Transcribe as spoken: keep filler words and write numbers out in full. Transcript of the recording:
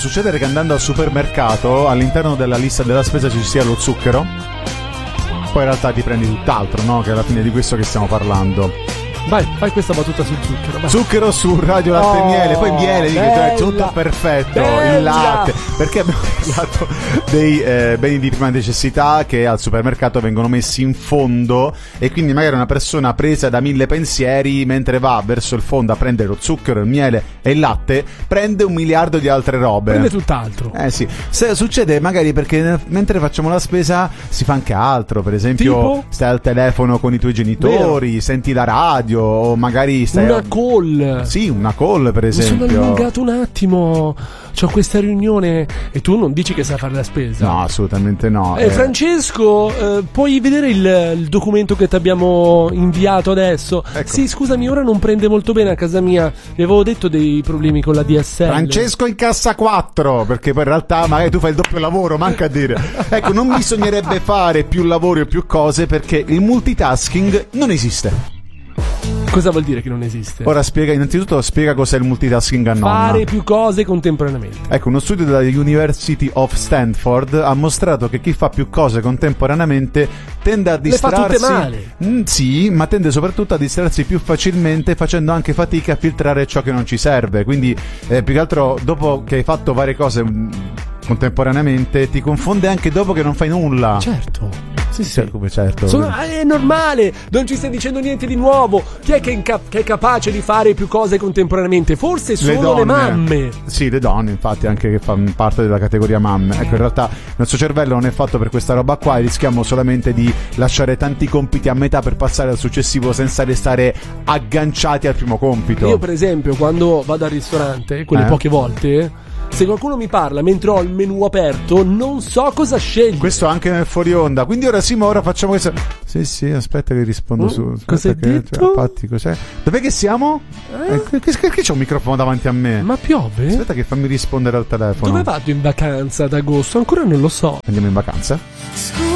succedere che andando al supermercato all'interno della lista della spesa ci sia lo zucchero, poi in realtà ti prendi tutt'altro, no? Che è alla fine di questo che stiamo parlando. Vai, fai questa battuta sul zucchero. Vai. Zucchero su Radio Latte e Oh, Miele, poi miele, dico, è tutto bella, perfetto, bella. il latte, perché abbiamo parlato dei eh, beni di prima necessità che al supermercato vengono messi in fondo, e quindi magari una persona presa da mille pensieri mentre va verso il fondo a prendere lo zucchero, il miele e il latte prende un miliardo di altre robe. Prende tutt'altro. Eh sì, se, succede magari perché nel, mentre facciamo la spesa si fa anche altro, per esempio Tipo? stai al telefono con i tuoi genitori, Vero. senti la radio, o magari stai una call. Sì, una call per esempio. Mi sono allungato un attimo, c'ho questa riunione e tu non dici che sai fare la spesa. No, assolutamente no. Eh, eh. Francesco, eh, puoi vedere il, il documento che ti abbiamo inviato adesso? Ecco. Sì, scusami, ora non prende molto bene a casa mia. Vi avevo detto dei problemi con la D S L. Francesco incassa quattro, perché poi in realtà magari tu fai il doppio lavoro, manca a dire. Ecco, non bisognerebbe fare più lavori o più cose, perché il multitasking non esiste. Cosa vuol dire che non esiste? Ora spiega, innanzitutto spiega cos'è il multitasking a nonna. Fare più cose contemporaneamente. Ecco, uno studio della University of Stanford ha mostrato che chi fa più cose contemporaneamente tende a distrarsi. Le fa tutte male. Mm, sì, ma tende soprattutto a distrarsi più facilmente, facendo anche fatica a filtrare ciò che non ci serve. Quindi, eh, più che altro, dopo che hai fatto varie cose mm, contemporaneamente, ti confonde anche dopo che non fai nulla. Certo. Sì, sì. Certo, certo. Sono, è normale, non ci stai dicendo niente di nuovo. Chi è che è, inca- che è capace di fare più cose contemporaneamente? Forse solo le, le mamme. Sì, le donne, infatti, anche che fanno parte della categoria mamme. Ecco, in realtà il nostro cervello non è fatto per questa roba qua, e rischiamo solamente di lasciare tanti compiti a metà per passare al successivo senza restare agganciati al primo compito. Io, per esempio, quando vado al ristorante, quelle eh? poche volte, se qualcuno mi parla mentre ho il menù aperto, non so cosa scegliere. Questo anche nel fuori onda. Quindi ora sì, ma ora facciamo questo. Sì, sì, aspetta che rispondo oh, su. Cos'hai che, detto? Cioè, infatti, cos'è? Dov'è che siamo? Eh? Eh, che, che, che c'è un microfono davanti a me? Ma piove? Aspetta che fammi rispondere al telefono. Dove vado in vacanza ad agosto? Ancora non lo so. Andiamo in vacanza?